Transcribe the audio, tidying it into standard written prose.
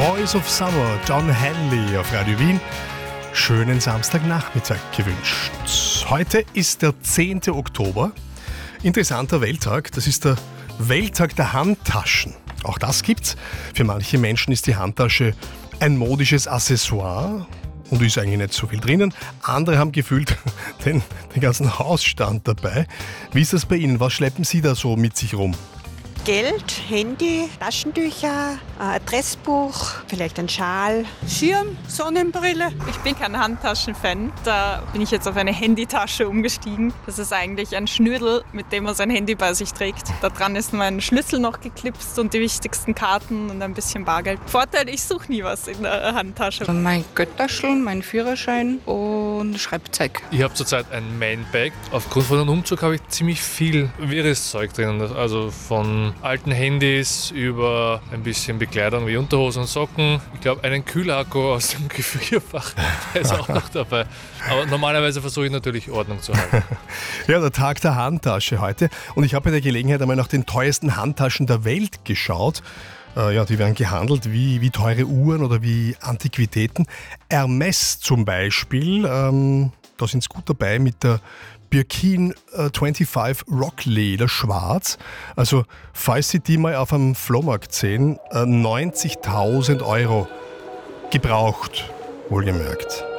Boys of Summer, Don Henley auf Radio Wien. Schönen Samstagnachmittag gewünscht. Heute ist der 10. Oktober. Interessanter Welttag. Das ist der Welttag der Handtaschen. Auch das gibt's. Für manche Menschen ist die Handtasche ein modisches Accessoire und ist eigentlich nicht so viel drinnen. Andere haben gefühlt den ganzen Hausstand dabei. Wie ist das bei Ihnen? Was schleppen Sie da so mit sich rum? Geld, Handy, Taschentücher, Adressbuch, vielleicht ein Schal. Schirm, Sonnenbrille. Ich bin kein Handtaschen-Fan. Da bin ich jetzt auf eine Handytasche umgestiegen. Das ist eigentlich ein Schnürdel, mit dem man sein Handy bei sich trägt. Da dran ist mein Schlüssel noch geklipst und die wichtigsten Karten und ein bisschen Bargeld. Vorteil, ich suche nie was in der Handtasche. Mein Geldtaschel, mein Führerschein und Schreibzeug. Ich habe zurzeit ein Manbag. Aufgrund von dem Umzug habe ich ziemlich viel wirres Zeug drinnen. Also von alten Handys über ein bisschen Bekleidung wie Unterhosen und Socken. Ich glaube, einen Kühlakku aus dem Gefrierfach, der ist auch noch dabei. Aber normalerweise versuche ich natürlich Ordnung zu halten. Ja, der Tag der Handtasche heute. Und ich habe bei der Gelegenheit einmal nach den teuersten Handtaschen der Welt geschaut. Die werden gehandelt wie teure Uhren oder wie Antiquitäten. Hermes zum Beispiel, da sind sie gut dabei mit der Birkin 25 Rockleder schwarz. Also falls Sie die mal auf einem Flohmarkt sehen, 90.000 € gebraucht, wohlgemerkt.